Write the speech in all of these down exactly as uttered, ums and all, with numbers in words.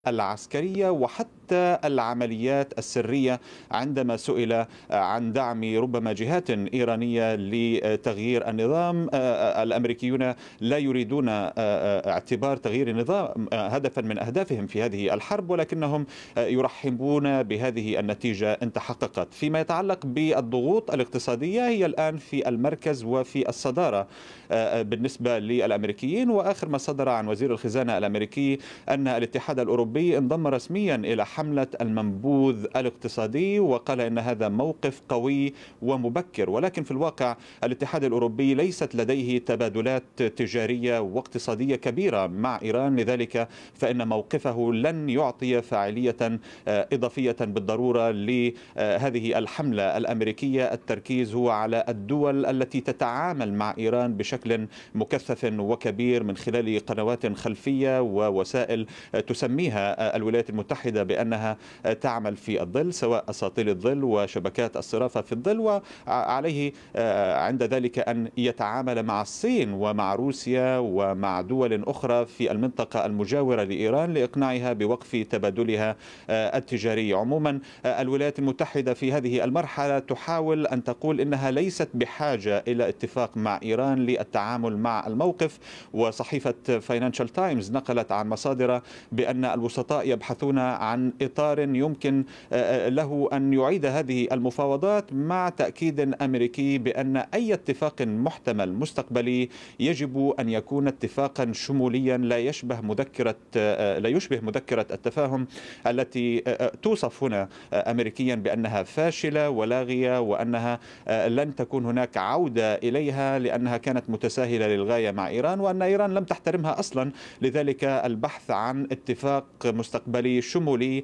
العسكرية وحتى العمليات السرية عندما سئل عن دعم ربما جهات إيرانية لتغيير النظام. الأمريكيون لا يريدون اعتبار تغيير النظام هدفا من أهدافهم في هذه الحرب، ولكنهم يرحبون بهذه النتيجة إن تحققت. فيما يتعلق بالضغوط الاقتصادية، هي الآن في المركز وفي الصدارة بالنسبة للأمريكيين، وآخر ما صدر عن وزير الخزانة الأمريكي أن الاتحاد الأوروبي انضم رسميا إلى حملة المنبوذ الاقتصادي، وقال إن هذا موقف قوي ومبكر. ولكن في الواقع الاتحاد الأوروبي ليست لديه تبادلات تجارية واقتصادية كبيرة مع إيران، لذلك فإن موقفه لن يعطي فاعلية إضافية بالضرورة لهذه الحملة الأمريكية. التركيز هو على الدول التي تتعامل مع إيران بشكل مكثف وكبير من خلال قنوات خلفية ووسائل تسميها الولايات المتحدة بأنها تعمل في الظل، سواء أساطيل الظل وشبكات الصرافة في الظل، وعليه عند ذلك أن يتعامل مع الصين ومع روسيا ومع دول أخرى في المنطقة المجاورة لإيران لإقناعها بوقف تبادلها التجاري. عموما الولايات المتحدة في هذه المرحلة تحاول أن تقول إنها ليست بحاجة إلى اتفاق مع إيران للتعامل مع الموقف. وصحيفة فاينانشال تايمز نقلت عن مصادر بأن الوسطاء يبحثون عن إطار يمكن له أن يعيد هذه المفاوضات، مع تأكيد أمريكي بأن أي اتفاق محتمل مستقبلي يجب أن يكون اتفاقا شموليا لا يشبه مذكرة لا يشبه مذكرة التفاهم التي توصف هنا أمريكيا بأنها فاشلة ولاغية، وأنها لن تكون هناك عودة إليها لأنها كانت متساهلة للغاية مع إيران، وأن إيران لم تحترمها أصلا. لذلك البحث عن اتفاق مستقبلي شمولي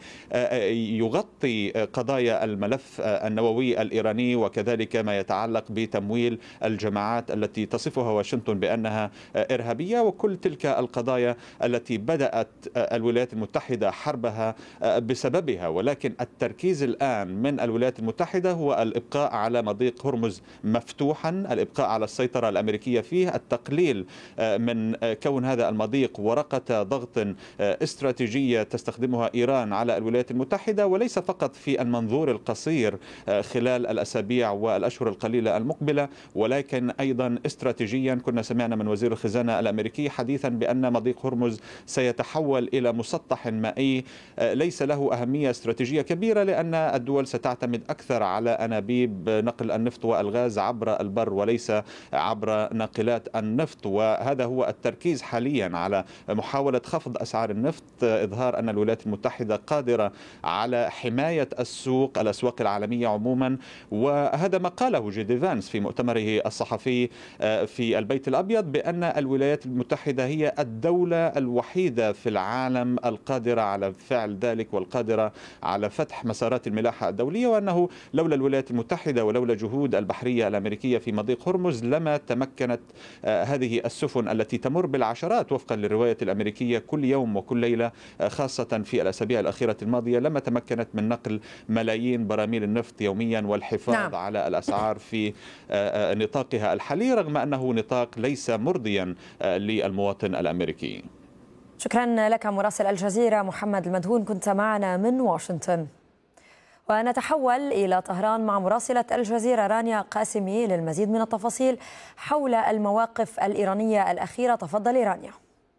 يغطي قضايا الملف النووي الإيراني، وكذلك ما يتعلق بتمويل الجماعات التي تصفها واشنطن بأنها إرهابية، وكل تلك القضايا التي بدأت الولايات المتحدة حربها بسببها. ولكن التركيز الآن من الولايات المتحدة هو الإبقاء على مضيق هرمز مفتوحا، الإبقاء على السيطرة الأمريكية فيه، التقليل من كون هذا المضيق ورقة ضغط استراتيجية تستخدمها إيران على الولايات المتحدة، وليس فقط في المنظور القصير خلال الأسابيع والأشهر القليلة المقبلة، ولكن أيضا استراتيجيا. كنا سمعنا من وزير الخزانة الأمريكي حديثا بأن مضيق هرمز سيتحول إلى مسطح مائي ليس له أهمية استراتيجية كبيرة، لأن الدول ستعتمد أكثر على أنابيب نقل النفط والغاز عبر البر وليس عبر ناقلات النفط. وهذا هو التركيز حاليا على محاولة خفض أسعار النفط، إظهار أن الولايات المتحدة قادرة على حماية السوق الأسواق العالمية عموما. وهذا ما قاله جي دي فانس في مؤتمره الصحفي في البيت الأبيض، بأن الولايات المتحدة هي الدولة الوحيدة في العالم القادرة على فعل ذلك والقادرة على فتح مسارات الملاحة الدولية، وأنه لولا الولايات المتحدة ولولا جهود البحرية الأمريكية في مضيق هرمز لما تمكنت هذه السفن التي تمر بالعشرات وفقا للرواية الأمريكية كل يوم وكل ليلة، خاصة في الأسابيع الأخيرة الماضية، لما تمكنت من نقل ملايين براميل النفط يوميا والحفاظ نعم. على الأسعار في نطاقها الحالي، رغم أنه نطاق ليس مرضيا للمواطن الأمريكي. شكرا لك مراسل الجزيرة محمد المدهون، كنت معنا من واشنطن. ونتحول إلى طهران مع مراسلة الجزيرة رانيا قاسمي للمزيد من التفاصيل حول المواقف الإيرانية الأخيرة. تفضلي رانيا.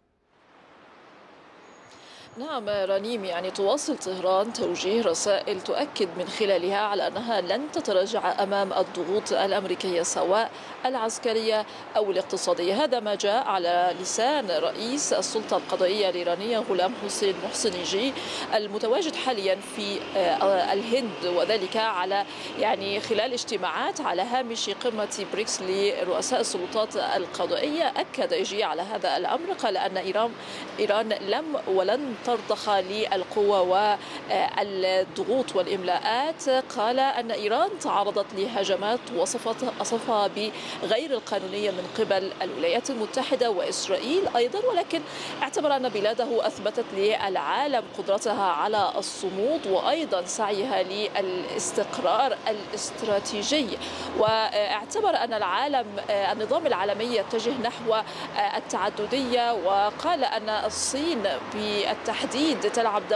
نعم رنيم، يعني تواصل طهران توجيه رسائل تؤكد من خلالها على أنها لن تتراجع أمام الضغوط الأمريكية سواء العسكرية أو الاقتصادية. هذا ما جاء على لسان رئيس السلطة القضائية الإيرانية غلام حسين محسنيجي المتواجد حاليا في الهند، وذلك على يعني خلال اجتماعات على هامش قمة بريكس لرؤساء السلطات القضائية. أكد يجي على هذا الأمر، قال أن إيران إيران لم ولن ترضخ للقوة والضغوط والإملاءات. قال أن إيران تعرضت لهجمات وصفها بغير القانونية من قبل الولايات المتحدة وإسرائيل أيضا، ولكن اعتبر أن بلاده أثبتت للعالم قدرتها على الصمود وأيضا سعيها للاستقرار الاستراتيجي. واعتبر أن العالم النظام العالمي يتجه نحو التعددية، وقال أن الصين بالتحديد تلعب